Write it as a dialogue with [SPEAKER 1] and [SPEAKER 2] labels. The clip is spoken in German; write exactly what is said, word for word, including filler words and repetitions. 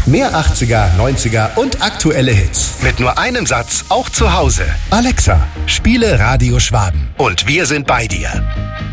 [SPEAKER 1] Mehr achtziger, neunziger und aktuelle Hits. Mit nur einem Satz auch zu Hause. Alexa, spiele Radio Schwaben. Und wir sind bei dir.